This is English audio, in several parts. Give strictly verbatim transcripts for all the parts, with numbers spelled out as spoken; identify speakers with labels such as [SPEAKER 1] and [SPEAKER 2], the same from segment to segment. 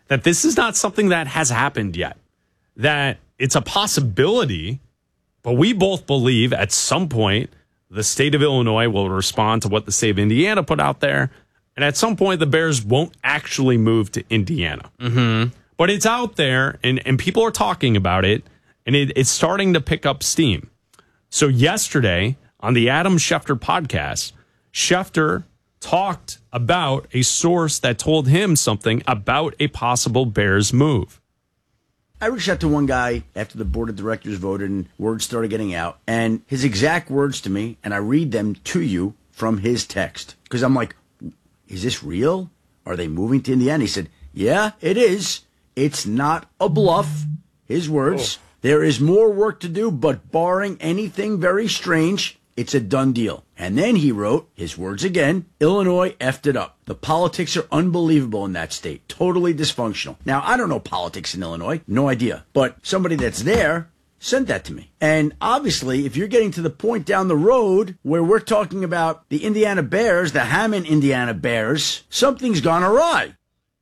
[SPEAKER 1] that this is not something that has happened yet, that it's a possibility, but we both believe at some point the state of Illinois will respond to what the state of Indiana put out there, and at some point the Bears won't actually move to Indiana.
[SPEAKER 2] Mm-hmm.
[SPEAKER 1] But it's out there, and, and people are talking about it, and it, it's starting to pick up steam. So yesterday on the Adam Schefter podcast, Schefter talked about a source that told him something about a possible Bears move.
[SPEAKER 3] I reached out to one guy after the board of directors voted and words started getting out, and his exact words to me, and I read them to you from his text. Because I'm like, is this real? Are they moving to Indiana? He said, yeah, it is. It's not a bluff. His words. Oh. There is more work to do, but barring anything very strange, it's a done deal. And then he wrote, his words again, Illinois effed it up. The politics are unbelievable in that state. Totally dysfunctional. Now, I don't know politics in Illinois. No idea. But somebody that's there sent that to me. And obviously, if you're getting to the point down the road where we're talking about the Indiana Bears, the Hammond Indiana Bears, something's gone awry.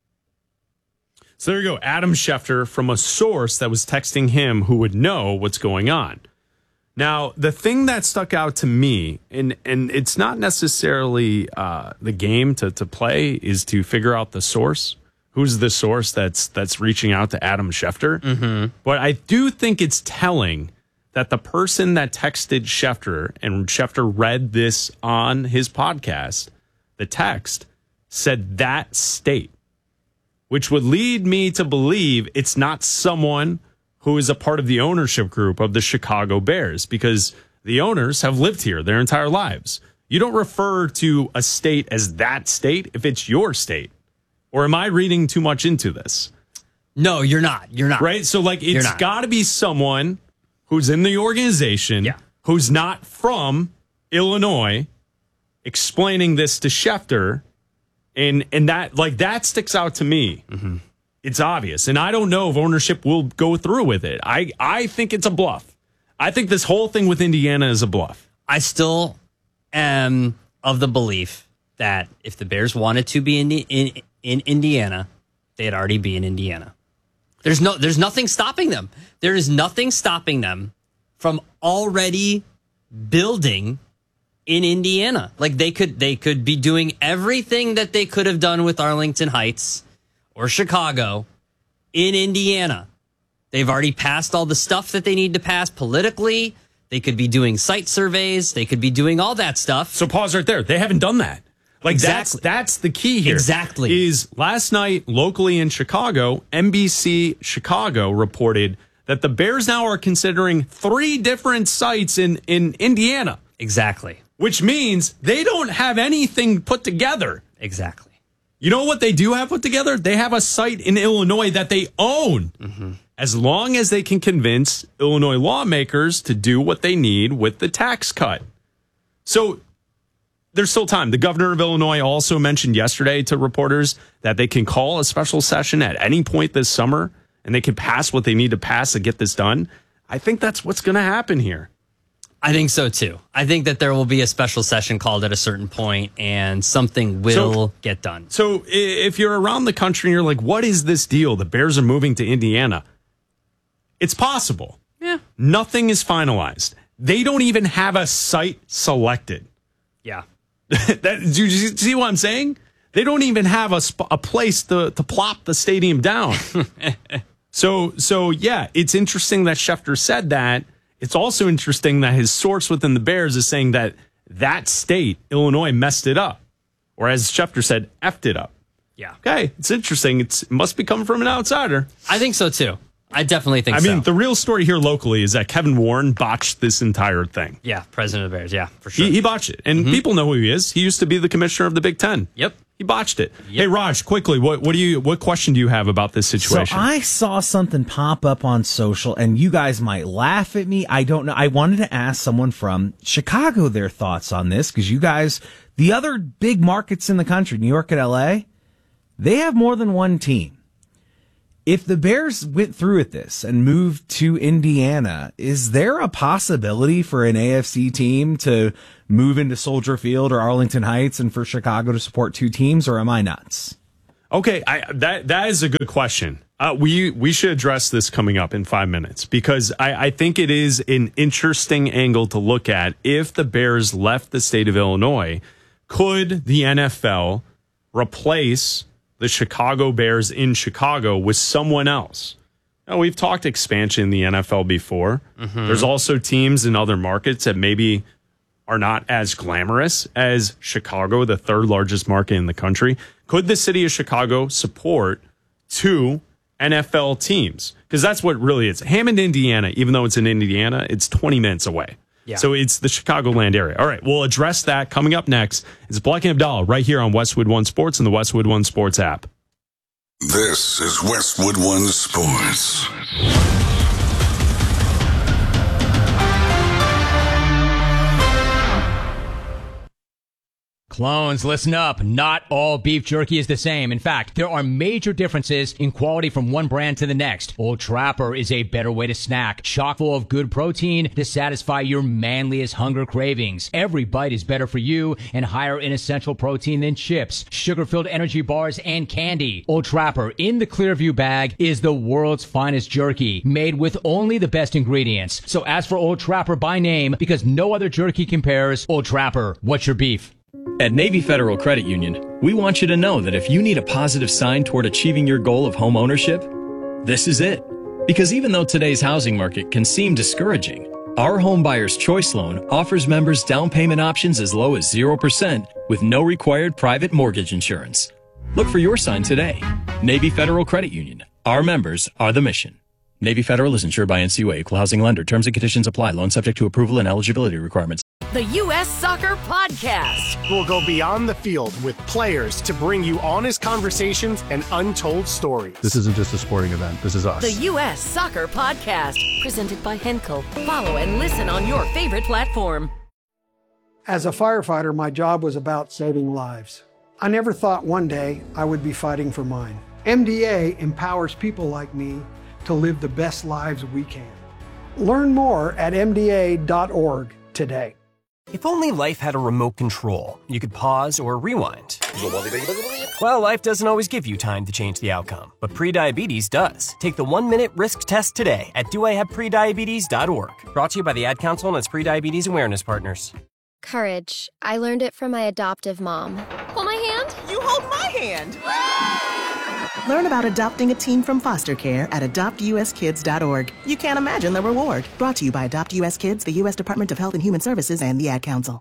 [SPEAKER 1] So there you go. Adam Schefter from a source that was texting him who would know what's going on. Now, the thing that stuck out to me, and, and it's not necessarily uh, the game to, to play, is to figure out the source. Who's the source that's that's reaching out to Adam Schefter?
[SPEAKER 2] Mm-hmm.
[SPEAKER 1] But I do think it's telling that the person that texted Schefter, and Schefter read this on his podcast, the text, said that state, which would lead me to believe it's not someone who is a part of the ownership group of the Chicago Bears, because the owners have lived here their entire lives. You don't refer to a state as that state if it's your state. Or am I reading too much into this?
[SPEAKER 2] No, you're not. You're not.
[SPEAKER 1] Right? So, like, it's got to be someone who's in the organization,
[SPEAKER 2] yeah.
[SPEAKER 1] who's not from Illinois, explaining this to Schefter. And, and that, like, that sticks out to me.
[SPEAKER 2] Mm-hmm.
[SPEAKER 1] It's obvious. And I don't know if ownership will go through with it. I, I think it's a bluff. I think this whole thing with Indiana is a bluff.
[SPEAKER 2] I still am of the belief that if the Bears wanted to be in, in, in Indiana, they'd already be in Indiana. There's no, there's nothing stopping them. There is nothing stopping them from already building in Indiana. Like they could, they could be doing everything that they could have done with Arlington Heights or Chicago in Indiana. They've already passed all the stuff that they need to pass politically. They could be doing site surveys. They could be doing all that stuff.
[SPEAKER 1] So pause right there. They haven't done that. Like exactly. that's that's the key here.
[SPEAKER 2] Exactly.
[SPEAKER 1] Is last night locally in Chicago, N B C Chicago reported that the Bears now are considering three different sites in, in Indiana.
[SPEAKER 2] Exactly.
[SPEAKER 1] Which means they don't have anything put together.
[SPEAKER 2] Exactly.
[SPEAKER 1] You know what they do have put together? They have a site in Illinois that they own.
[SPEAKER 2] Mm-hmm.
[SPEAKER 1] As long as they can convince Illinois lawmakers to do what they need with the tax cut. So there's still time. The governor of Illinois also mentioned yesterday to reporters that they can call a special session at any point this summer and they can pass what they need to pass to get this done. I think that's what's going to happen here.
[SPEAKER 2] I think so, too. I think that there will be a special session called at a certain point and something will so, get done.
[SPEAKER 1] So if you're around the country and you're like, what is this deal? The Bears are moving to Indiana. It's possible.
[SPEAKER 2] Yeah.
[SPEAKER 1] Nothing is finalized. They don't even have a site selected.
[SPEAKER 2] Yeah.
[SPEAKER 1] that, do you see what I'm saying? They don't even have a, sp- a place to, to plop the stadium down. so, so, yeah, it's interesting that Schefter said that. It's also interesting that his source within the Bears is saying that that state, Illinois, messed it up. Or as Schefter said, effed it up.
[SPEAKER 2] Yeah.
[SPEAKER 1] Okay, it's interesting. It's, it must be coming from an outsider.
[SPEAKER 2] I think so, too. I definitely think
[SPEAKER 1] I
[SPEAKER 2] so.
[SPEAKER 1] I mean, the real story here locally is that Kevin Warren botched this entire thing.
[SPEAKER 2] Yeah, president of the Bears. Yeah, for sure.
[SPEAKER 1] He, he botched it. And mm-hmm. people know who he is. He used to be the commissioner of the Big Ten.
[SPEAKER 2] Yep.
[SPEAKER 1] He botched it.
[SPEAKER 4] Yep.
[SPEAKER 1] Hey, Raj, quickly, what, what do you, what question do you have about this situation?
[SPEAKER 4] So I saw something pop up on social, and you guys might laugh at me. I don't know. I wanted to ask someone from Chicago their thoughts on this, because you guys, the other big markets in the country, New York and L A, they have more than one team. If the Bears went through with this and moved to Indiana, is there a possibility for an A F C team to move into Soldier Field or Arlington Heights and for Chicago to support two teams, or am I nuts?
[SPEAKER 1] Okay, I, that that is a good question. Uh, we we should address this coming up in five minutes because I, I think it is an interesting angle to look at. If the Bears left the state of Illinois, could the N F L replace the Chicago Bears in Chicago with someone else? Now, we've talked expansion in the N F L before. Mm-hmm. There's also teams in other markets that maybe are not as glamorous as Chicago, the third largest market in the country. Could the city of Chicago support two N F L teams? Because that's what really is. Hammond, Indiana, even though it's in Indiana, it's twenty minutes away. Yeah. So it's the Chicagoland area. All right, we'll address that coming up next. It's Black and Abdallah right here on Westwood One Sports and the Westwood One Sports app.
[SPEAKER 5] This is Westwood One Sports.
[SPEAKER 6] Clones, listen up. Not all beef jerky is the same. In fact, there are major differences in quality from one brand to the next. Old Trapper is a better way to snack, chock full of good protein to satisfy your manliest hunger cravings. Every bite is better for you and higher in essential protein than chips, sugar-filled energy bars, and candy. Old Trapper in the Clearview bag is the world's finest jerky, made with only the best ingredients. So ask for Old Trapper by name because no other jerky compares. Old Trapper, what's your beef?
[SPEAKER 7] At Navy Federal Credit Union, we want you to know that if you need a positive sign toward achieving your goal of home ownership, this is it. Because even though today's housing market can seem discouraging, our Home Buyer's Choice Loan offers members down payment options as low as zero percent with no required private mortgage insurance. Look for your sign today. Navy Federal Credit Union. Our members are the mission. Navy Federal is insured by N C U A, equal housing lender. Terms and conditions apply. Loan subject to approval and eligibility requirements.
[SPEAKER 8] The U S Soccer Podcast.
[SPEAKER 9] We'll go beyond the field with players to bring you honest conversations and untold stories.
[SPEAKER 10] This isn't just a sporting event. This is us.
[SPEAKER 8] The U S Soccer Podcast. Presented by Henkel. Follow and listen on your favorite platform.
[SPEAKER 11] As a firefighter, my job was about saving lives. I never thought one day I would be fighting for mine. M D A empowers people like me to live the best lives we can. Learn more at M D A dot org today.
[SPEAKER 12] If only life had a remote control, you could pause or rewind. Well, life doesn't always give you time to change the outcome, but prediabetes does. Take the one-minute risk test today at do I have prediabetes dot org. Brought to you by the Ad Council and its prediabetes awareness partners.
[SPEAKER 13] Courage. I learned it from my adoptive mom. Hold my hand.
[SPEAKER 14] You hold my hand.
[SPEAKER 15] Learn about adopting a teen from foster care at adopt U S kids dot org. You can't imagine the reward. Brought to you by Adopt U S Kids, the U S Department of Health and Human Services, and the Ad Council.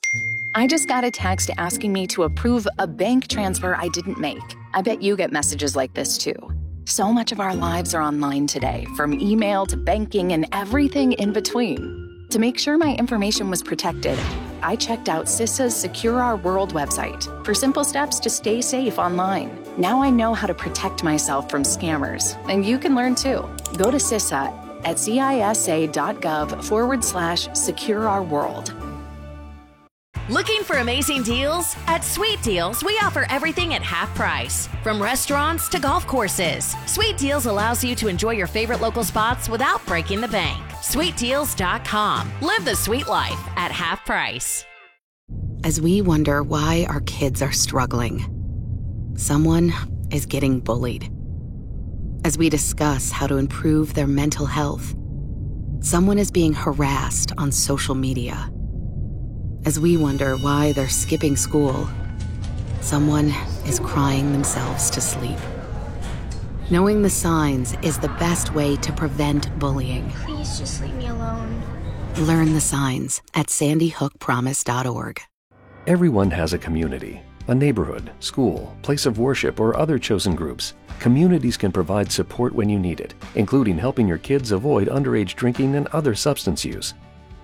[SPEAKER 16] I just got a text asking me to approve a bank transfer I didn't make. I bet you get messages like this too. So much of our lives are online today, from email to banking and everything in between. To make sure my information was protected, I checked out CISA's Secure Our World website for simple steps to stay safe online. Now I know how to protect myself from scammers, and you can learn too. Go to CISA at cisa.gov forward slash secure our world.
[SPEAKER 8] Looking for amazing deals? At Sweet Deals, we offer everything at half price. From restaurants to golf courses, Sweet Deals allows you to enjoy your favorite local spots without breaking the bank. sweet deals dot com. Live the sweet life at half price.
[SPEAKER 17] As we wonder why our kids are struggling, someone is getting bullied. As we discuss how to improve their mental health, someone is being harassed on social media. As we wonder why they're skipping school, someone is crying themselves to sleep. Knowing the signs is the best way to prevent bullying.
[SPEAKER 13] Please just leave me alone.
[SPEAKER 17] Learn the signs at sandy hook promise dot org.
[SPEAKER 18] Everyone has a community, a neighborhood, school, place of worship, or other chosen groups. Communities can provide support when you need it, including helping your kids avoid underage drinking and other substance use.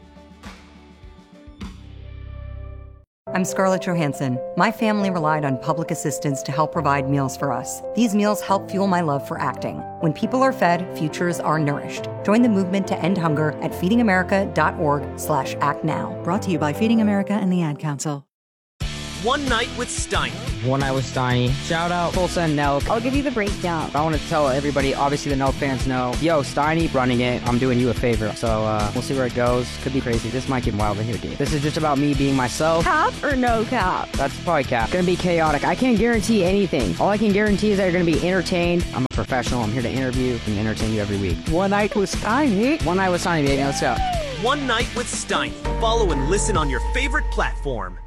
[SPEAKER 19] I'm Scarlett Johansson. My family relied on public assistance to help provide meals for us. These meals help fuel my love for acting. When people are fed, futures are nourished. Join the movement to end hunger at feeding america dot org slash act now.
[SPEAKER 20] Brought to you by Feeding America and the Ad Council.
[SPEAKER 21] One Night with Steiner,
[SPEAKER 14] One Night with Steiny. Shout out Tulsa and Nelk. I'll give you the breakdown. I want to tell everybody, obviously the Nelk fans know, yo, Steiny running it. I'm doing you a favor. So uh, we'll see where it goes. Could be crazy. This might get wild in here, dude. This is just about me being myself.
[SPEAKER 20] Cap or no cap?
[SPEAKER 14] That's probably cap. Gonna be chaotic. I can't guarantee anything. All I can guarantee is that you're gonna be entertained. I'm a professional. I'm here to interview and entertain you every week.
[SPEAKER 20] One Night with Steiny.
[SPEAKER 14] One Night with Steiny, baby. Let's go.
[SPEAKER 21] One Night with Steiny. Follow and listen on your favorite platform.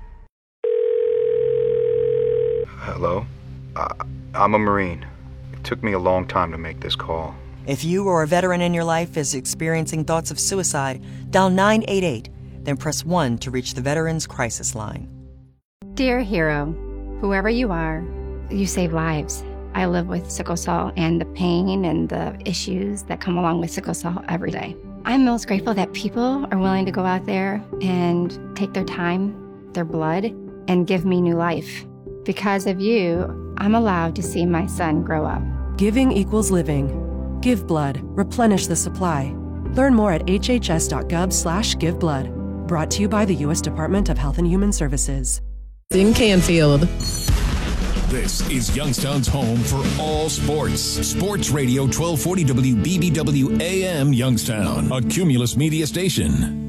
[SPEAKER 22] Hello? Uh, I'm a Marine. It took me a long time to make this call.
[SPEAKER 23] If you or a veteran in your life is experiencing thoughts of suicide, dial nine eight eight, then press one to reach the Veterans Crisis Line.
[SPEAKER 24] Dear hero, whoever you are, you save lives. I live with sickle cell and the pain and the issues that come along with sickle cell every day. I'm most grateful that people are willing to go out there and take their time, their blood, and give me new life. Because of you, I'm allowed to see my son grow up.
[SPEAKER 25] Giving equals living. Give blood. Replenish the supply. Learn more at hhs.gov slash give blood. Brought to you by the U S Department of Health and Human Services.
[SPEAKER 26] In Canfield.
[SPEAKER 27] This is Youngstown's home for all sports. Sports Radio twelve forty W B B W A M Youngstown, a Cumulus media station.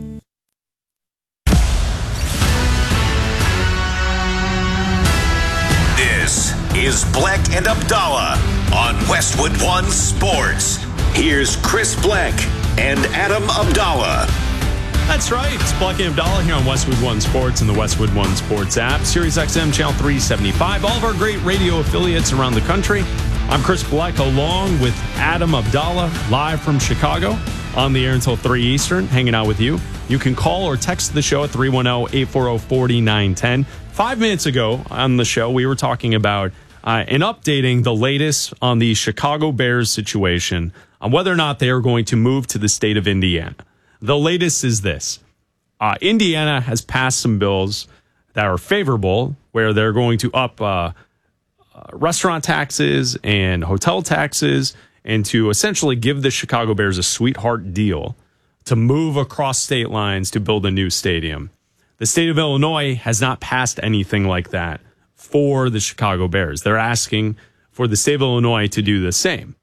[SPEAKER 28] This is Black and Abdallah on Westwood One Sports. Here's Chris Black and Adam Abdallah.
[SPEAKER 1] That's right. It's Black and Abdallah here on Westwood One Sports and the Westwood One Sports app. Sirius X M Channel three seventy-five. All of our great radio affiliates around the country. I'm Chris Black along with Adam Abdallah, live from Chicago on the air until three Eastern, hanging out with you. You can call or text the show at three one zero, eight four zero, four nine one zero. Five minutes ago on the show, we were talking about uh, and updating the latest on the Chicago Bears situation, on whether or not they are going to move to the state of Indiana. The latest is this. Uh, Indiana has passed some bills that are favorable, where they're going to up uh, uh, restaurant taxes and hotel taxes, and to essentially give the Chicago Bears a sweetheart deal to move across state lines to build a new stadium. The state of Illinois has not passed anything like that for the Chicago Bears. They're asking for the state of Illinois to do the same.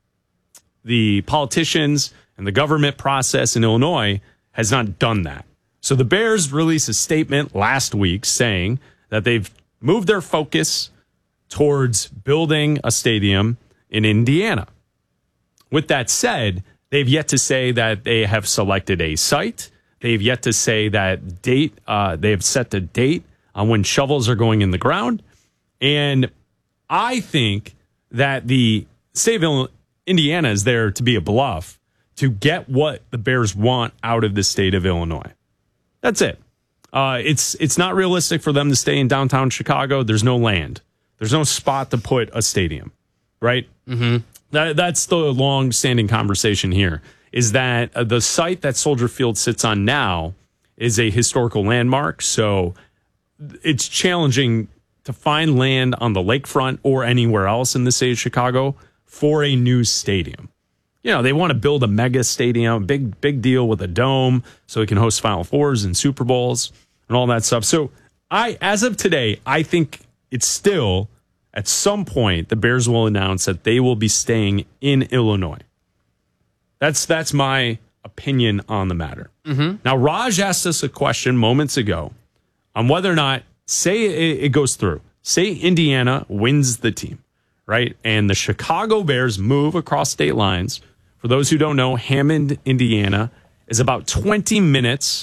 [SPEAKER 1] The politicians and the government process in Illinois has not done that. So the Bears released a statement last week saying that they've moved their focus towards building a stadium in Indiana. With that said, they've yet to say that they have selected a site. They've yet to say that date. Uh, they have set the date on when shovels are going in the ground. And I think that the state of Indiana is there to be a bluff, to get what the Bears want out of the state of Illinois. That's it. Uh, it's it's not realistic for them to stay in downtown Chicago. There's no land. There's no spot to put a stadium, right? Mm-hmm. That, that's the long-standing conversation here, is that uh, the site that Soldier Field sits on now is a historical landmark, so it's challenging to find land on the lakefront or anywhere else in the state of Chicago for a new stadium. You know, they want to build a mega stadium, big, big deal with a dome so it can host Final Fours and Super Bowls and all that stuff. So I, as of today, I think it's still, at some point, the Bears will announce that they will be staying in Illinois. That's that's my opinion on the matter. Mm-hmm. Now, Raj asked us a question moments ago on whether or not, say it, it goes through, say Indiana wins the team, right? And the Chicago Bears move across state lines. For those who don't know, Hammond, Indiana is about twenty minutes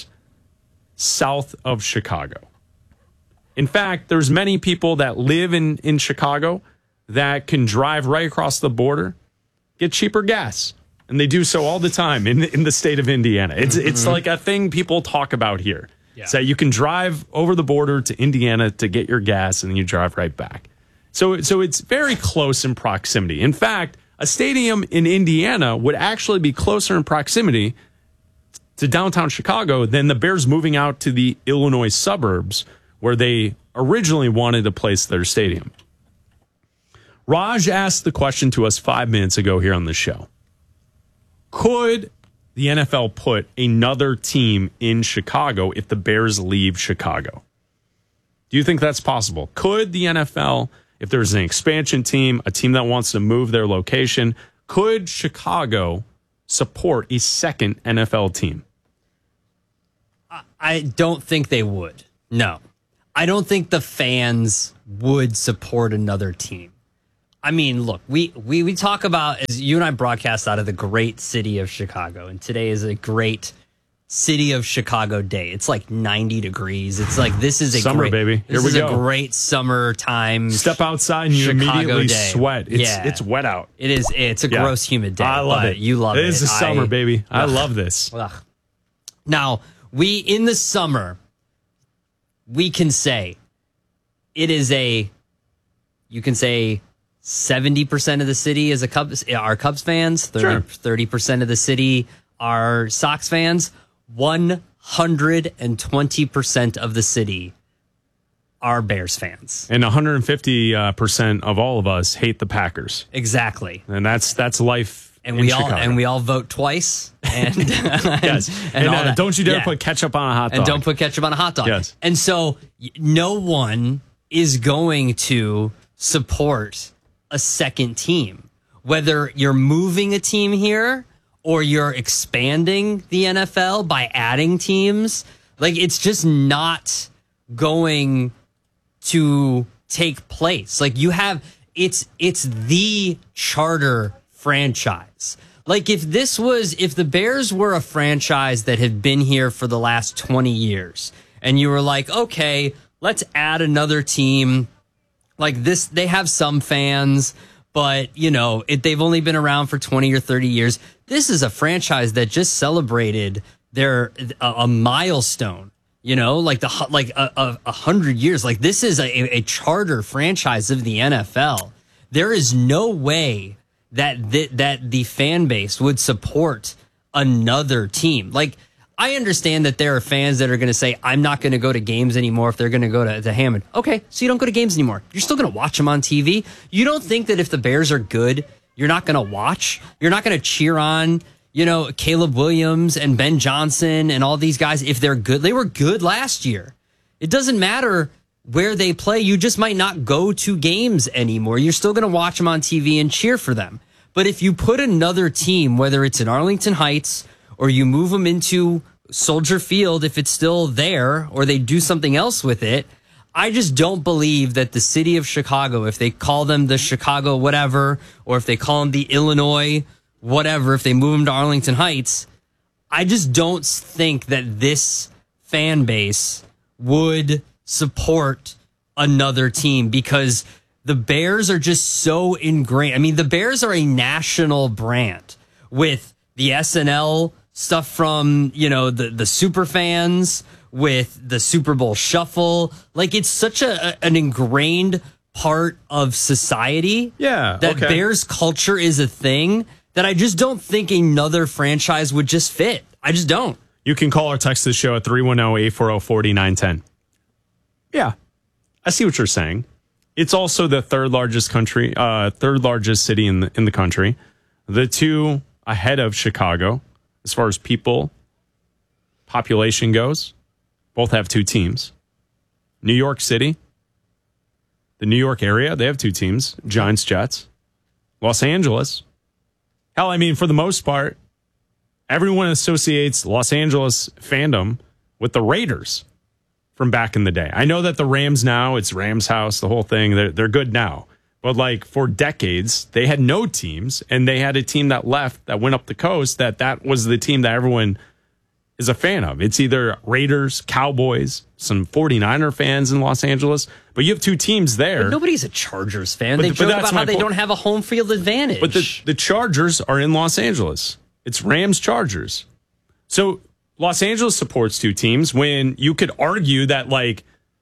[SPEAKER 1] south of Chicago. In fact, there's many people that live in, in Chicago that can drive right across the border, get cheaper gas. And they do so all the time in, in the state of Indiana. It's mm-hmm. it's like a thing people talk about here. Yeah. So you can drive over the border to Indiana to get your gas, and then you drive right back. So, so it's very close in proximity. In fact, a stadium in Indiana would actually be closer in proximity to downtown Chicago than the Bears moving out to the Illinois suburbs where they originally wanted to place their stadium. Raj asked the question to us five minutes ago here on the show. Could the N F L put another team in Chicago if the Bears leave Chicago? Do you think that's possible? Could the N F L if there's an expansion team, a team that wants to move their location, could Chicago support a second N F L team?
[SPEAKER 2] I don't think they would. No. I don't think the fans would support another team. I mean, look, we, we, we talk about, as you and I broadcast out of the great city of Chicago, and today is a great city of Chicago day. It's like ninety degrees. It's like, this is a
[SPEAKER 1] summer,
[SPEAKER 2] great,
[SPEAKER 1] baby. Here
[SPEAKER 2] this
[SPEAKER 1] we
[SPEAKER 2] is
[SPEAKER 1] go.
[SPEAKER 2] a great summertime.
[SPEAKER 1] Step outside and you
[SPEAKER 2] Chicago
[SPEAKER 1] immediately
[SPEAKER 2] day.
[SPEAKER 1] sweat. It's,
[SPEAKER 2] yeah.
[SPEAKER 1] it's wet out.
[SPEAKER 2] It is. It's a
[SPEAKER 1] Yeah.
[SPEAKER 2] gross, humid day.
[SPEAKER 1] I love
[SPEAKER 2] but
[SPEAKER 1] it.
[SPEAKER 2] You love it.
[SPEAKER 1] It is the summer,
[SPEAKER 2] I-
[SPEAKER 1] baby. I
[SPEAKER 2] Ugh.
[SPEAKER 1] love this.
[SPEAKER 2] Ugh. Now, we, in the summer, we can say it is a, you can say seventy percent of the city is a Cubs, are Cubs fans,
[SPEAKER 1] Sure.
[SPEAKER 2] thirty percent of the city are Sox fans, one hundred twenty percent of the city are Bears fans.
[SPEAKER 1] And one hundred fifty percent of all of us hate the Packers.
[SPEAKER 2] Exactly.
[SPEAKER 1] And that's that's life
[SPEAKER 2] And
[SPEAKER 1] in
[SPEAKER 2] we all
[SPEAKER 1] Chicago.
[SPEAKER 2] and we all vote twice. And,
[SPEAKER 1] yes. And,
[SPEAKER 2] all
[SPEAKER 1] uh,
[SPEAKER 2] that.
[SPEAKER 1] don't you dare
[SPEAKER 2] Yeah.
[SPEAKER 1] put ketchup on a hot dog.
[SPEAKER 2] And don't put ketchup on a hot dog.
[SPEAKER 1] Yes.
[SPEAKER 2] And so y- no one is going to support a second team, whether you're moving a team here or you're expanding the N F L by adding teams. Like, it's just not going to take place. Like, you have, it's, it's the charter franchise. Like, if this was, if the Bears were a franchise that had been here for the last twenty years, and you were like, okay, let's add another team, like this, they have some fans, but, you know, it, they've only been around for twenty or thirty years. This is a franchise that just celebrated their, a, a milestone, you know, like the, hu- like a, a, a hundred years. Like, this is a, a charter franchise of the N F L. There is no way that the, that the fan base would support another team. Like, I understand that there are fans that are going to say, I'm not going to go to games anymore if they're going to go to, to Hammond. Okay, so you don't go to games anymore. You're still going to watch them on T V. You don't think that if the Bears are good, you're not going to watch? You're not going to cheer on, you know, Caleb Williams and Ben Johnson and all these guys if they're good? They were good last year. It doesn't matter where they play. You just might not go to games anymore. You're still going to watch them on T V and cheer for them. But if you put another team, whether it's in Arlington Heights or you move them into Soldier Field, if it's still there, or they do something else with it, I just don't believe that the city of Chicago, if they call them the Chicago whatever, or if they call them the Illinois whatever, if they move them to Arlington Heights, I just don't think that this fan base would support another team, because the Bears are just so ingrained. I mean, the Bears are a national brand with the S N L stuff from, you know, the, the super fans, with the Super Bowl shuffle. Like, it's such a, a an ingrained part of society.
[SPEAKER 1] Yeah,
[SPEAKER 2] that
[SPEAKER 1] okay.
[SPEAKER 2] Bears culture is a thing that I just don't think another franchise would just fit. I just don't.
[SPEAKER 1] You can call or text the show at three one zero, eight four zero, four nine one zero. Yeah, I see what you're saying. It's also the third largest country, uh, third largest city in the, in the country. The two ahead of Chicago, as far as people, population goes, both have two teams. New York City, the New York area, they have two teams, Giants, Jets. Los Angeles. Hell, I mean, for the most part, everyone associates Los Angeles fandom with the Raiders from back in the day. I know that the Rams now, it's Rams house, the whole thing, they're, they're good now. But like for decades, they had no teams, and they had a team that left, that went up the coast, that that was the team that everyone is a fan of. It's either Raiders, Cowboys, some forty-niner fans in Los Angeles, but you have two teams there.
[SPEAKER 2] But nobody's a Chargers fan.
[SPEAKER 1] But-
[SPEAKER 2] they
[SPEAKER 1] but
[SPEAKER 2] joke
[SPEAKER 1] that's
[SPEAKER 2] about
[SPEAKER 1] my
[SPEAKER 2] how they
[SPEAKER 1] point.
[SPEAKER 2] don't have a home field advantage.
[SPEAKER 1] But the, the Chargers are in Los Angeles. It's Rams Chargers. So Los Angeles supports two teams, when you could argue that, like,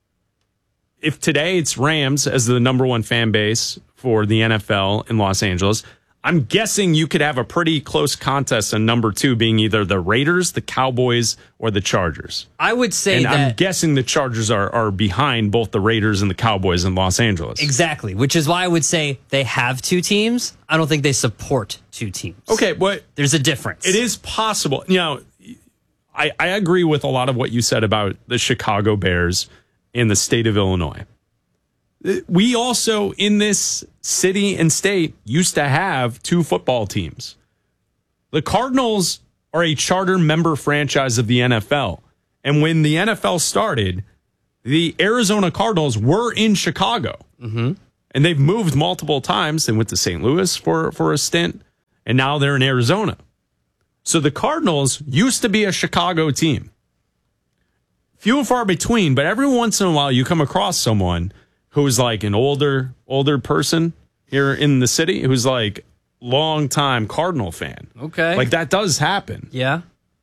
[SPEAKER 1] if today it's Rams as the number one fan base for the N F L in Los Angeles, I'm guessing you could have a pretty close contest on number two being either the Raiders, the Cowboys, or the Chargers.
[SPEAKER 2] I would say
[SPEAKER 1] and
[SPEAKER 2] that...
[SPEAKER 1] I'm guessing the Chargers are, are behind both the Raiders and the Cowboys in Los Angeles.
[SPEAKER 2] Exactly, which is why I would say they have two teams. I don't think they support two teams.
[SPEAKER 1] Okay, but
[SPEAKER 2] there's a difference.
[SPEAKER 1] It is possible. You know, I, I agree with a lot of what you said about the Chicago Bears in the state of Illinois. We also, in this city and state, used to have two football teams. The Cardinals are a charter member franchise of the N F L. And when the N F L started, the Arizona Cardinals were in Chicago.
[SPEAKER 2] Mm-hmm.
[SPEAKER 1] And they've moved multiple times. They went to Saint Louis for, for a stint, and now they're in Arizona. So the Cardinals used to be a Chicago team. Few and far between, but every once in a while you come across someone who's like an older, older person here in the city who's like long-time Cardinal fan.
[SPEAKER 2] Okay.
[SPEAKER 1] Like that does happen.
[SPEAKER 2] Yeah.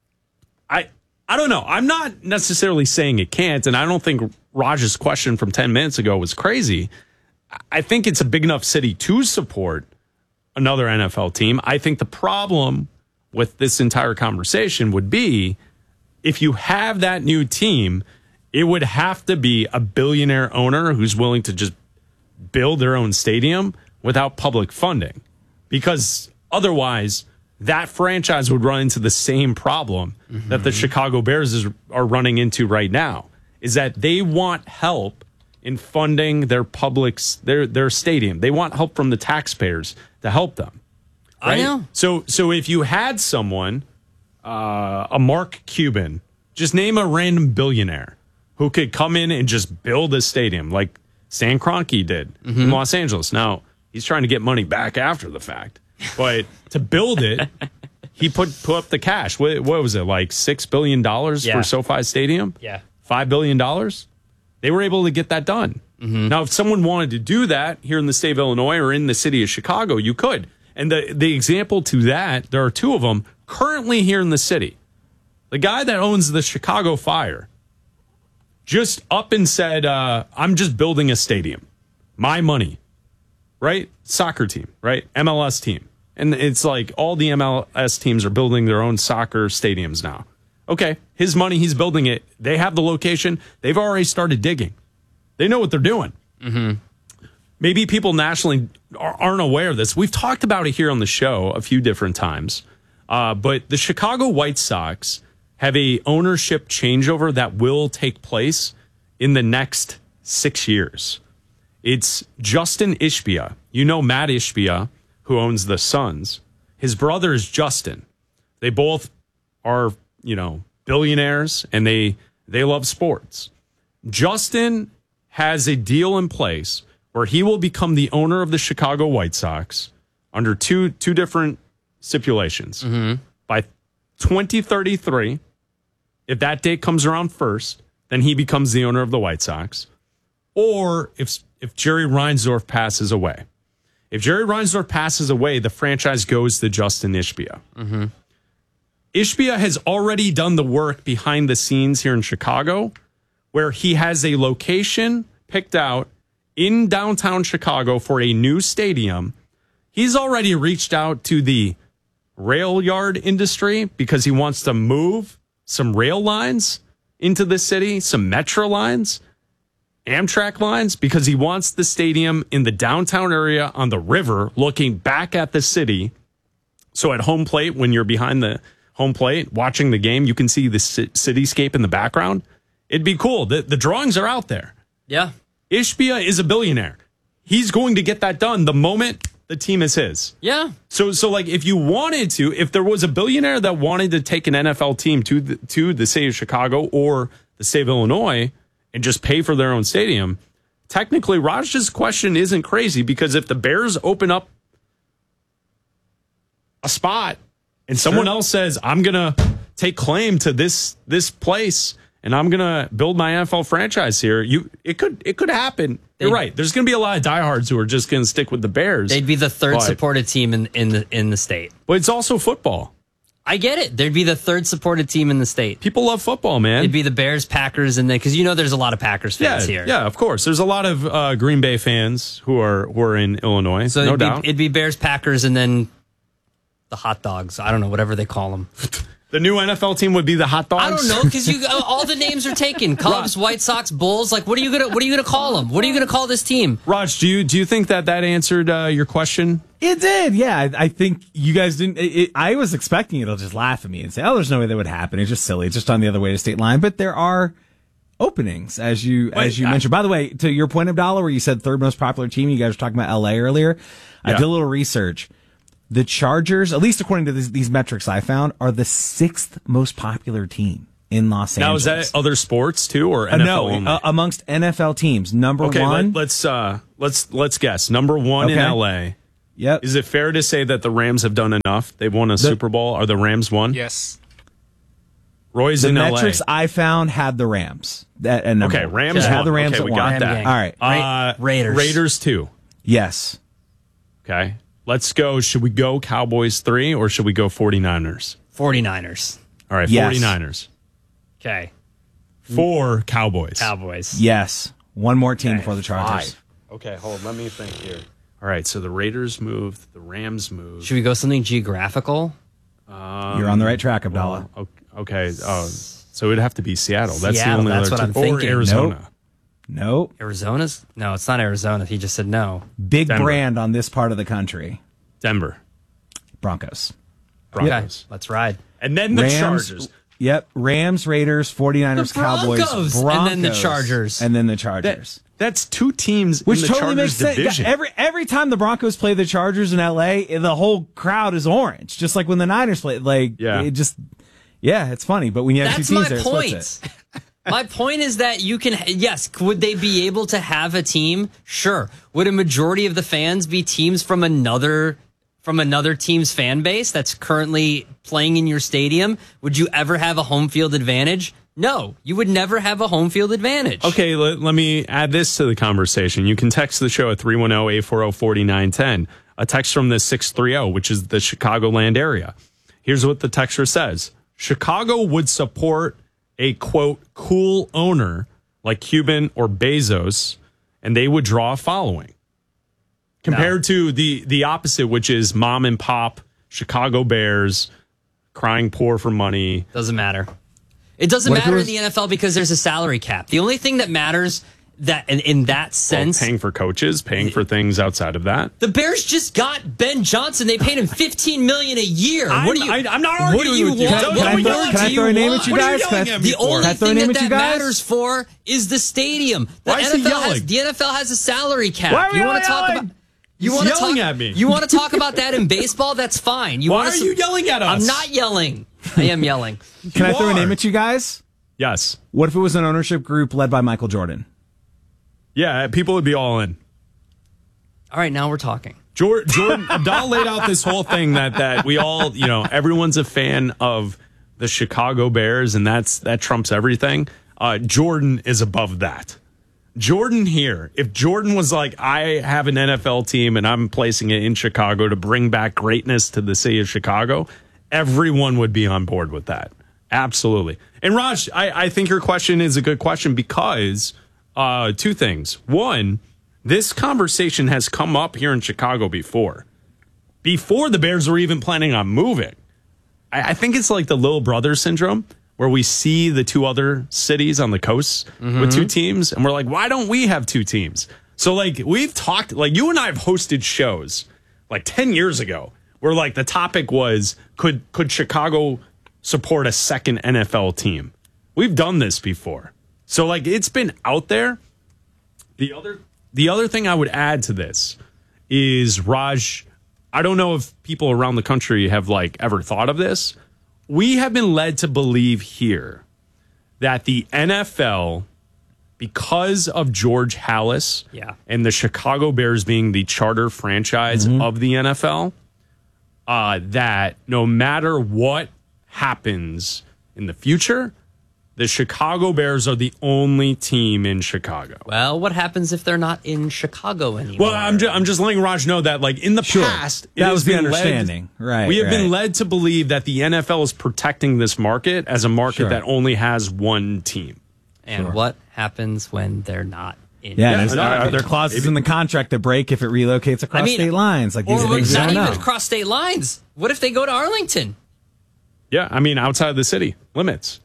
[SPEAKER 1] I I don't know. I'm not necessarily saying it can't, and I don't think Raj's question from ten minutes ago was crazy. I think it's a big enough city to support another N F L team. I think the problem with this entire conversation would be if you have that new team, it would have to be a billionaire owner who's willing to just build their own stadium without public funding. Because otherwise, that franchise would run into the same problem mm-hmm. that the Chicago Bears is, are running into right now, is that they want help in funding their public's their their stadium. They want help from the taxpayers to help them. Right?
[SPEAKER 2] I know.
[SPEAKER 1] So so if you had someone, uh, a Mark Cuban, just name a random billionaire who could come in and just build a stadium like Stan Kroenke did mm-hmm. in Los Angeles. Now, he's trying to get money back after the fact. But to build it, he put put up the cash. What, what was it, like six billion dollars
[SPEAKER 2] yeah.
[SPEAKER 1] for SoFi Stadium?
[SPEAKER 2] Yeah.
[SPEAKER 1] five billion dollars? They were able to get that done.
[SPEAKER 2] Mm-hmm.
[SPEAKER 1] Now, if someone wanted to do that here in the state of Illinois or in the city of Chicago, you could. And the, the example to that, there are two of them currently here in the city. The guy that owns the Chicago Fire just up and said, uh, I'm just building a stadium. My money. Right? Soccer team, right? M L S team. And it's like all the M L S teams are building their own soccer stadiums now. Okay, his money, he's building it. They have the location. They've already started digging. They know what they're doing.
[SPEAKER 2] Mm-hmm.
[SPEAKER 1] Maybe people nationally aren't aware of this. We've talked about it here on the show a few different times. Uh, but the Chicago White Sox have a ownership changeover that will take place in the next six years. It's Justin Ishbia. You know Matt Ishbia, who owns the Suns. His brother is Justin. They both are, you know, billionaires, and they they love sports. Justin has a deal in place where he will become the owner of the Chicago White Sox under two two different stipulations.
[SPEAKER 2] Mm-hmm.
[SPEAKER 1] By twenty thirty-three, if that date comes around first, then he becomes the owner of the White Sox. Or if if Jerry Reinsdorf passes away. If Jerry Reinsdorf passes away, the franchise goes to Justin Ishbia.
[SPEAKER 2] Mm-hmm.
[SPEAKER 1] Ishbia has already done the work behind the scenes here in Chicago, where he has a location picked out in downtown Chicago for a new stadium. He's already reached out to the rail yard industry because he wants to move some rail lines into the city, some metro lines, Amtrak lines, because he wants the stadium in the downtown area on the river looking back at the city. So at home plate, when you're behind the home plate watching the game, you can see the cityscape in the background. It'd be cool. The, the drawings are out there.
[SPEAKER 2] Yeah.
[SPEAKER 1] Ishbia is a billionaire. He's going to get that done the moment the team is his.
[SPEAKER 2] Yeah.
[SPEAKER 1] So, so like if you wanted to, if there was a billionaire that wanted to take an N F L team to the, to the city of Chicago or the state of Illinois and just pay for their own stadium, technically Raj's question isn't crazy, because if the Bears open up a spot and someone
[SPEAKER 2] Sure.
[SPEAKER 1] else says, I'm going to take claim to this this place and I'm going to build my N F L franchise here, you it could it could happen. You're
[SPEAKER 2] They'd-
[SPEAKER 1] right. There's going to be a lot of diehards who are just going to stick with the Bears.
[SPEAKER 2] They'd be the third
[SPEAKER 1] But-
[SPEAKER 2] supported team in, in the in the state.
[SPEAKER 1] But it's also football.
[SPEAKER 2] I get it. There'd be the third supported team in the state.
[SPEAKER 1] People love football, man.
[SPEAKER 2] It'd be the Bears, Packers, and then because you know there's a lot of Packers fans
[SPEAKER 1] yeah,
[SPEAKER 2] here.
[SPEAKER 1] Yeah, of course. There's a lot of uh, Green Bay fans who are who are in Illinois.
[SPEAKER 2] So
[SPEAKER 1] no
[SPEAKER 2] it'd, be,
[SPEAKER 1] doubt.
[SPEAKER 2] it'd be Bears, Packers, and then the hot dogs. I don't know, whatever they call them.
[SPEAKER 1] The new N F L team would be the hot dogs.
[SPEAKER 2] I don't know, because you all the names are taken. Cubs, White Sox, Bulls. Like, what are you gonna what are you gonna call them? What are you gonna call this team?
[SPEAKER 1] Raj, do you do you think that that answered uh, your question?
[SPEAKER 3] It did, yeah. I, I think you guys didn't. It, it, I was expecting it'll just laugh at me and say, "Oh, there's no way that would happen. It's just silly. It's just on the other way to state line." But there are openings, as you
[SPEAKER 1] Wait,
[SPEAKER 3] as you
[SPEAKER 1] I-
[SPEAKER 3] mentioned. By the way, to your point, Abdallah, where you said third most popular team, you guys were talking about L A earlier. I
[SPEAKER 1] Yeah.
[SPEAKER 3] did a little research. The Chargers, at least according to these, these metrics I found, are the sixth most popular team in Los
[SPEAKER 1] Now,
[SPEAKER 3] Angeles.
[SPEAKER 1] is that other sports too, or
[SPEAKER 3] Uh,
[SPEAKER 1] N F L
[SPEAKER 3] no,
[SPEAKER 1] only?
[SPEAKER 3] uh, amongst N F L teams, number
[SPEAKER 1] okay,
[SPEAKER 3] one.
[SPEAKER 1] let, let's uh, let's let's guess. Number one in
[SPEAKER 3] Okay.
[SPEAKER 1] L A.
[SPEAKER 3] Yep.
[SPEAKER 1] Is it fair to say that the Rams have done enough? They've won a Super Bowl. Are the Rams one?
[SPEAKER 4] Yes.
[SPEAKER 1] Roy's
[SPEAKER 3] the
[SPEAKER 1] in
[SPEAKER 3] metrics
[SPEAKER 1] L A.
[SPEAKER 3] I found had the Rams. That, at number
[SPEAKER 1] Okay,
[SPEAKER 3] one.
[SPEAKER 1] Rams
[SPEAKER 3] Just had
[SPEAKER 1] one.
[SPEAKER 3] the Rams
[SPEAKER 1] Okay,
[SPEAKER 3] at
[SPEAKER 1] we
[SPEAKER 3] one.
[SPEAKER 1] got that.
[SPEAKER 2] gang.
[SPEAKER 1] All right.
[SPEAKER 2] Ra-
[SPEAKER 1] Uh,
[SPEAKER 2] Raiders.
[SPEAKER 1] Raiders two.
[SPEAKER 3] Yes.
[SPEAKER 1] Okay. Let's go. Should we go Cowboys three or should we go 49ers?
[SPEAKER 2] 49ers.
[SPEAKER 1] All right,
[SPEAKER 3] Yes.
[SPEAKER 1] 49ers.
[SPEAKER 2] Okay.
[SPEAKER 1] Four Cowboys.
[SPEAKER 2] Cowboys.
[SPEAKER 3] Yes. One more team
[SPEAKER 1] Okay,
[SPEAKER 3] before the Chargers.
[SPEAKER 1] five. Okay, hold on. Let me think here. All right, so the Raiders moved. The Rams moved.
[SPEAKER 2] Should we go something geographical?
[SPEAKER 1] Um,
[SPEAKER 3] You're on the right track, Abdallah.
[SPEAKER 1] well, okay. Oh, so it'd have to be Seattle. That's
[SPEAKER 2] Seattle,
[SPEAKER 1] the only
[SPEAKER 2] that's
[SPEAKER 1] other
[SPEAKER 2] what I'm
[SPEAKER 1] team. Or
[SPEAKER 2] thinking.
[SPEAKER 1] Arizona.
[SPEAKER 3] Nope. Nope.
[SPEAKER 2] Arizona's? No, it's not Arizona. He just said no.
[SPEAKER 3] Big
[SPEAKER 1] Denver.
[SPEAKER 3] brand on this part of the country.
[SPEAKER 1] Denver.
[SPEAKER 3] Broncos.
[SPEAKER 1] Broncos.
[SPEAKER 2] Okay, let's ride.
[SPEAKER 1] And then the
[SPEAKER 3] Rams,
[SPEAKER 1] Chargers.
[SPEAKER 3] Yep. Rams, Raiders, 49ers,
[SPEAKER 2] The Broncos,
[SPEAKER 3] Cowboys,
[SPEAKER 2] and
[SPEAKER 3] Broncos.
[SPEAKER 2] then the Chargers.
[SPEAKER 3] And then the
[SPEAKER 1] That,
[SPEAKER 3] Chargers.
[SPEAKER 1] that's two teams
[SPEAKER 3] Which
[SPEAKER 1] in the
[SPEAKER 3] totally
[SPEAKER 1] Chargers
[SPEAKER 3] makes sense.
[SPEAKER 1] division.
[SPEAKER 3] Every every time the Broncos play the Chargers in L A, the whole crowd is orange. Just like when the Niners play. Like,
[SPEAKER 1] Yeah.
[SPEAKER 3] it just, yeah, it's funny. But when you have
[SPEAKER 2] That's
[SPEAKER 3] two
[SPEAKER 2] my
[SPEAKER 3] teams there, it splits
[SPEAKER 2] point.
[SPEAKER 3] it.
[SPEAKER 2] My point is that you can, yes, would they be able to have a team? Sure. Would a majority of the fans be teams from another from another team's fan base that's currently playing in your stadium? Would you ever have a home field advantage? No, you would never have a home field advantage.
[SPEAKER 1] Okay, let, let me add this to the conversation. You can text the show at three one zero, eight four zero, four nine one zero. A text from the six three zero, which is the Chicagoland area. Here's what the texter says. Chicago would support a, quote, cool owner like Cuban or Bezos, and they would draw a following. Compared to the, the opposite, which is mom and pop, Chicago Bears, crying poor for money.
[SPEAKER 2] Doesn't matter. It doesn't
[SPEAKER 1] What if it
[SPEAKER 2] matter
[SPEAKER 1] was-
[SPEAKER 2] in the N F L because there's a salary cap. The only thing that matters that in, in that sense,
[SPEAKER 1] Well, paying for coaches, paying for things outside of that.
[SPEAKER 2] the Bears just got Ben Johnson. They paid him fifteen million dollars a year.
[SPEAKER 1] I'm-
[SPEAKER 2] what do you?
[SPEAKER 1] I- I'm not
[SPEAKER 2] What do
[SPEAKER 1] arguing
[SPEAKER 2] you
[SPEAKER 1] with you.
[SPEAKER 2] want?
[SPEAKER 1] Can I-
[SPEAKER 2] What
[SPEAKER 1] can I
[SPEAKER 2] do you
[SPEAKER 1] throw-
[SPEAKER 2] want?
[SPEAKER 1] can I
[SPEAKER 2] Do
[SPEAKER 1] throw a
[SPEAKER 2] you
[SPEAKER 1] name
[SPEAKER 2] want?
[SPEAKER 1] at you
[SPEAKER 2] What are
[SPEAKER 1] guys?
[SPEAKER 2] yelling
[SPEAKER 1] Can I-
[SPEAKER 2] at me
[SPEAKER 1] the
[SPEAKER 2] for?
[SPEAKER 1] only
[SPEAKER 2] Can I throw a thing
[SPEAKER 3] name
[SPEAKER 2] that
[SPEAKER 3] at you
[SPEAKER 2] that
[SPEAKER 3] guys?
[SPEAKER 2] matters for is the stadium. The
[SPEAKER 1] Why is he
[SPEAKER 2] N F L has
[SPEAKER 1] yelling?
[SPEAKER 2] the N F L has a salary cap.
[SPEAKER 1] Why are we
[SPEAKER 2] you
[SPEAKER 1] all
[SPEAKER 2] want to talk
[SPEAKER 1] yelling?
[SPEAKER 2] about? You
[SPEAKER 1] He's
[SPEAKER 2] want to
[SPEAKER 1] yelling
[SPEAKER 2] talk
[SPEAKER 1] at me.
[SPEAKER 2] You want to talk about that in baseball? That's fine. You
[SPEAKER 1] Why
[SPEAKER 2] wanna
[SPEAKER 1] are
[SPEAKER 2] s-
[SPEAKER 1] you yelling at us?
[SPEAKER 2] I'm not yelling. I am yelling.
[SPEAKER 3] Can I
[SPEAKER 1] You
[SPEAKER 3] throw a
[SPEAKER 1] are.
[SPEAKER 3] name at you guys?
[SPEAKER 1] Yes.
[SPEAKER 3] What if it was an ownership group led by Michael Jordan?
[SPEAKER 1] Yeah, people would be all in.
[SPEAKER 2] All right, now we're talking.
[SPEAKER 1] Jordan, Jordan Abdal laid out this whole thing that that we all, you know, everyone's a fan of the Chicago Bears, and that's that trumps everything. Uh, Jordan is above that. Jordan here, if Jordan was like, I have an N F L team and I'm placing it in Chicago to bring back greatness to the city of Chicago, everyone would be on board with that. Absolutely. And Raj, I, I think your question is a good question because uh, two things. One, this conversation has come up here in Chicago before. Before the Bears were even planning on moving. I, I think it's like the little brother syndrome where we see the two other cities on the coast with two teams and we're like, why don't we have two teams? So like we've talked, like you and I have hosted shows like ten years ago where like the topic was, could could Chicago support a second N F L team? We've done this before. So like it's been out there. The other the other thing I would add to this is, Raj, I don't know if people around the country have like ever thought of this. We have been led to believe here that the N F L, because of George Halas
[SPEAKER 2] Yeah.
[SPEAKER 1] and the Chicago Bears being the charter franchise of the N F L, uh, that no matter what happens in the future, the Chicago Bears are the only team in Chicago.
[SPEAKER 2] Well, what happens if they're not in Chicago anymore?
[SPEAKER 1] Well, I'm just, I'm just letting Raj know that, like, in the
[SPEAKER 3] Sure.
[SPEAKER 1] past, it
[SPEAKER 3] That
[SPEAKER 1] has
[SPEAKER 3] was the
[SPEAKER 1] been led-
[SPEAKER 3] understanding. Right,
[SPEAKER 1] We have been
[SPEAKER 3] right.
[SPEAKER 1] led to believe that the N F L is protecting this market as a market
[SPEAKER 3] Sure.
[SPEAKER 1] that only has one team.
[SPEAKER 2] and
[SPEAKER 3] Sure.
[SPEAKER 2] what happens when they're not in?
[SPEAKER 3] Yeah,
[SPEAKER 1] Yeah,
[SPEAKER 3] there's,
[SPEAKER 1] no,
[SPEAKER 3] are,
[SPEAKER 1] I-
[SPEAKER 3] are there clauses in the contract that break if it relocates across
[SPEAKER 2] I mean,
[SPEAKER 3] state lines? Like these
[SPEAKER 2] or
[SPEAKER 3] are things we
[SPEAKER 2] not
[SPEAKER 3] don't
[SPEAKER 2] even
[SPEAKER 3] know.
[SPEAKER 2] across state lines. What if they go to Arlington?
[SPEAKER 1] Yeah, I mean, outside of the city limits.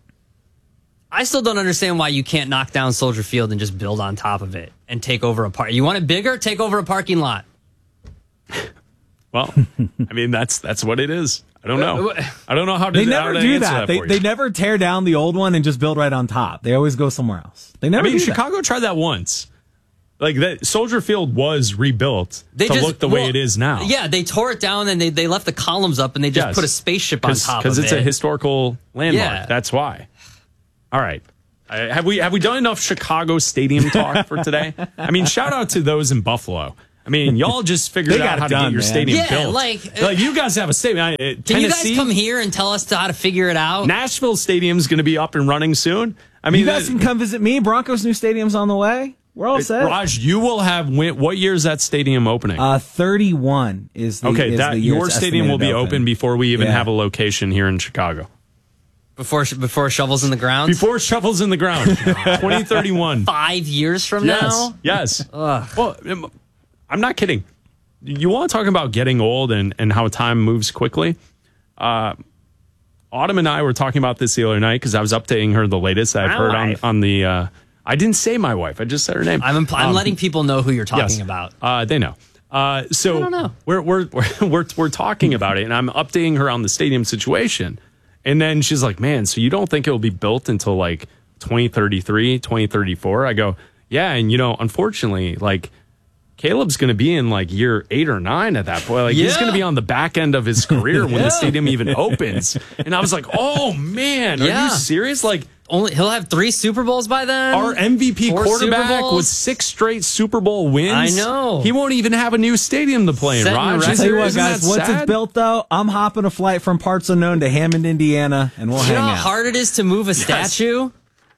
[SPEAKER 2] I still don't understand why you can't knock down Soldier Field and just build on top of it and take over a park. You want it bigger? Take over a parking lot.
[SPEAKER 1] Well, I mean, that's that's what it is. I don't know. I don't know how to.
[SPEAKER 3] They never
[SPEAKER 1] how to
[SPEAKER 3] do
[SPEAKER 1] answer
[SPEAKER 3] that.
[SPEAKER 1] that
[SPEAKER 3] they
[SPEAKER 1] for you.
[SPEAKER 3] they never tear down the old one and just build right on top. They always go somewhere else. They never.
[SPEAKER 1] I mean,
[SPEAKER 3] do
[SPEAKER 1] Chicago
[SPEAKER 3] that.
[SPEAKER 1] tried that once. Like that, Soldier Field was rebuilt
[SPEAKER 2] They
[SPEAKER 1] to
[SPEAKER 2] just,
[SPEAKER 1] look the
[SPEAKER 2] well,
[SPEAKER 1] way it is now.
[SPEAKER 2] Yeah, they tore it down and they, they left the columns up and they just
[SPEAKER 1] Yes.
[SPEAKER 2] put a spaceship on top of it.
[SPEAKER 1] Because it's a historical landmark.
[SPEAKER 2] Yeah.
[SPEAKER 1] That's why. All right. Uh, have we have we done enough Chicago Stadium talk for today? I mean, shout out to those in Buffalo. I mean, y'all just figured
[SPEAKER 3] They
[SPEAKER 1] out
[SPEAKER 3] got
[SPEAKER 1] how
[SPEAKER 3] it
[SPEAKER 1] to
[SPEAKER 3] done,
[SPEAKER 1] get your
[SPEAKER 3] man.
[SPEAKER 1] stadium
[SPEAKER 2] Yeah,
[SPEAKER 1] built.
[SPEAKER 2] like-
[SPEAKER 1] like you guys have a stadium. Uh,
[SPEAKER 2] Can
[SPEAKER 1] Tennessee,
[SPEAKER 2] you guys come here and tell us how to figure it out?
[SPEAKER 1] Nashville Stadium's going to be up and running soon. I mean,
[SPEAKER 3] you guys
[SPEAKER 1] that-
[SPEAKER 3] can come visit me. Broncos' new stadium's on the way. We're all set.
[SPEAKER 1] Raj, you will have win- what year is that stadium opening?
[SPEAKER 3] Uh, thirty-one is the
[SPEAKER 1] okay,
[SPEAKER 3] is
[SPEAKER 1] that
[SPEAKER 3] the year
[SPEAKER 1] your
[SPEAKER 3] it's
[SPEAKER 1] stadium will be
[SPEAKER 3] estimated to
[SPEAKER 1] open before we even
[SPEAKER 3] Yeah.
[SPEAKER 1] have a location here in Chicago.
[SPEAKER 2] Before before shovels in the ground?
[SPEAKER 1] Before shovels in the ground. twenty thirty-one.
[SPEAKER 2] Five years from
[SPEAKER 1] yes,
[SPEAKER 2] now?
[SPEAKER 1] Yes. Well, I'm not kidding. You want to talk about getting old and, and how time moves quickly? Uh, Autumn and I were talking about this the other night because I was updating her the latest that I've
[SPEAKER 2] My
[SPEAKER 1] heard on,
[SPEAKER 2] wife.
[SPEAKER 1] on the... Uh, I didn't say my wife. I just said her name.
[SPEAKER 2] I'm, impl- I'm
[SPEAKER 1] Um,
[SPEAKER 2] letting people know who you're talking
[SPEAKER 1] yes.
[SPEAKER 2] about.
[SPEAKER 1] Uh, they know. Uh, so
[SPEAKER 2] I don't know.
[SPEAKER 1] We're, we're, we're, we're, we're talking about it, and I'm updating her on the stadium situation. And then she's like, man, so you don't think it will be built until like twenty thirty-three, twenty thirty-four? I go, yeah. And, you know, unfortunately, like, Caleb's going to be in like year eight or nine at that point. Like he's
[SPEAKER 2] Yeah.
[SPEAKER 1] going to be on the back end of his career when
[SPEAKER 2] Yeah.
[SPEAKER 1] the stadium even opens. And I was like, oh man, are
[SPEAKER 2] Yeah.
[SPEAKER 1] you serious? Like
[SPEAKER 2] Only he'll have three Super Bowls by then.
[SPEAKER 1] our M V P
[SPEAKER 2] Four Super
[SPEAKER 1] quarterback
[SPEAKER 2] Bowls?
[SPEAKER 1] with six straight Super Bowl wins.
[SPEAKER 2] I know.
[SPEAKER 1] He won't even have a new stadium to play in,
[SPEAKER 2] Setting
[SPEAKER 1] Raj.
[SPEAKER 2] records.
[SPEAKER 1] Isn't-
[SPEAKER 3] Tell you what,
[SPEAKER 1] isn't
[SPEAKER 3] guys,
[SPEAKER 1] that
[SPEAKER 3] once
[SPEAKER 1] sad?
[SPEAKER 3] it's built, though, I'm hopping a flight from parts unknown to Hammond, Indiana, and we'll
[SPEAKER 2] Do you know
[SPEAKER 3] hang
[SPEAKER 2] how
[SPEAKER 3] out.
[SPEAKER 2] hard it is to move a statue?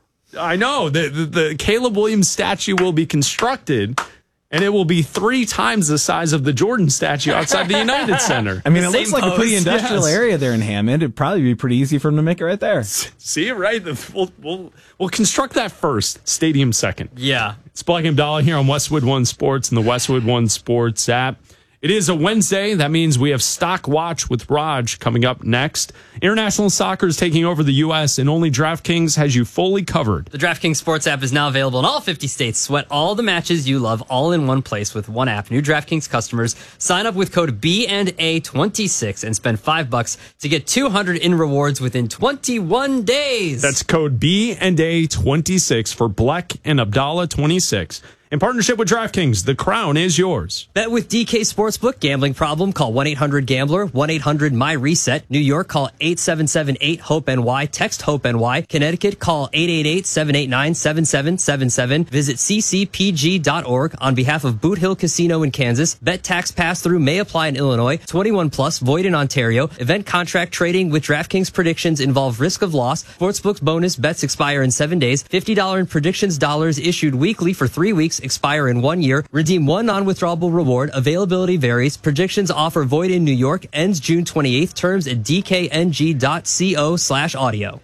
[SPEAKER 1] I know. The, the, the Caleb Williams statue will be constructed, and it will be three times the size of the Jordan statue outside the United Center.
[SPEAKER 3] I mean,
[SPEAKER 2] The
[SPEAKER 3] it looks
[SPEAKER 2] same
[SPEAKER 3] like a pretty
[SPEAKER 2] pose.
[SPEAKER 3] industrial
[SPEAKER 1] Yes.
[SPEAKER 3] area there in Hammond. It'd probably be pretty easy for them to make it right there.
[SPEAKER 1] See, right? We'll, we'll, we'll construct that first, stadium second.
[SPEAKER 2] Yeah.
[SPEAKER 1] It's Black and Dollar here on Westwood One Sports and the Westwood One Sports app. It is a Wednesday. That means we have Stock Watch with Raj coming up next. International soccer is taking over the U S, and only DraftKings has you fully covered.
[SPEAKER 2] The DraftKings Sports app is now available in all fifty states. Sweat all the matches you love all in one place with one app. New DraftKings customers sign up with code B and A twenty-six and spend five bucks to get two hundred in rewards within twenty-one days.
[SPEAKER 1] That's code B and A twenty-six for Black and Abdallah twenty-six. In partnership with DraftKings, the crown is yours.
[SPEAKER 2] Bet with D K Sportsbook. Gambling problem? Call one eight hundred gambler, one eight hundred my reset. New York, call eight seven seven eight hope N Y. Text HOPE-NY. Connecticut, call eight eight eight seven eight nine seven seven seven seven. Visit c c p g dot org on behalf of Boot Hill Casino in Kansas. Bet tax pass-through may apply in Illinois. twenty-one plus, void in Ontario. Event contract trading with DraftKings predictions involve risk of loss. Sportsbook's bonus bets expire in seven days. fifty dollars in predictions dollars issued weekly for three weeks. Expire in one year. Redeem one non-withdrawable reward. Availability varies. Predictions offer void in New York. Ends June twenty-eighth. Terms at d k n g dot co slash audio.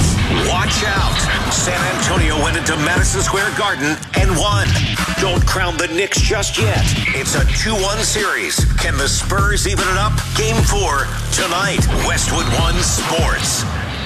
[SPEAKER 28] Watch out. San Antonio went into Madison Square Garden and won. Don't crown the Knicks just yet. It's a two one series. Can the Spurs even it up? Game four tonight. Westwood One Sports.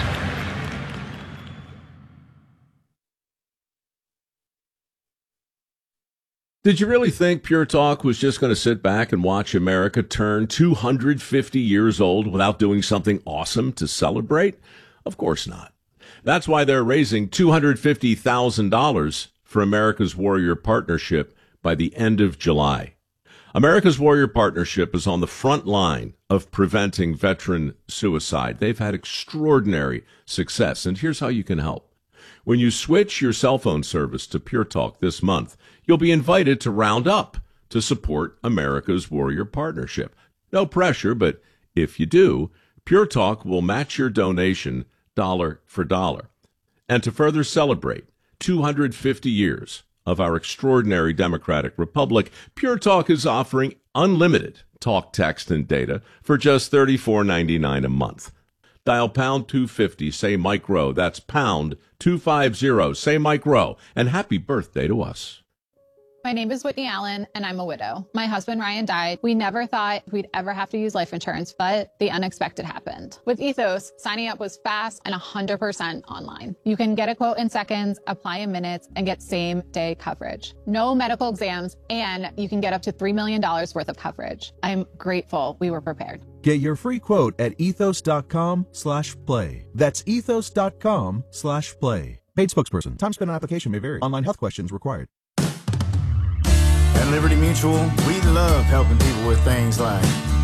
[SPEAKER 4] Did you really think Pure Talk was just going to sit back and watch America turn two hundred fifty years old without doing something awesome to celebrate? Of course not. That's why they're raising two hundred fifty thousand dollars for America's Warrior Partnership by the end of July. America's Warrior Partnership is on the front line of preventing veteran suicide. They've had extraordinary success, and here's how you can help. When you switch your cell phone service to Pure Talk this month, you'll be invited to round up to support America's Warrior Partnership. No pressure, but if you do, Pure Talk will match your donation dollar for dollar. And to further celebrate two hundred fifty years of our extraordinary democratic republic, Pure Talk is offering unlimited talk, text, and data for just thirty-four ninety-nine a month. Dial pound two fifty, say Mike Rowe. That's pound two fifty, say Mike Rowe. And happy birthday to us.
[SPEAKER 5] My name is Whitney Allen, and I'm a widow. My husband, Ryan, died. We never thought we'd ever have to use life insurance, but the unexpected happened. With Ethos, signing up was fast and one hundred percent online. You can get a quote in seconds, apply in minutes, and get same-day coverage. No medical exams, and you can get up to three million dollars worth of coverage. I'm grateful we were prepared.
[SPEAKER 6] Get your free quote at ethos.com slash play. That's ethos.com slash play. Paid spokesperson. Time spent on application may vary. Online health questions required.
[SPEAKER 7] At Liberty Mutual, we love helping people with things like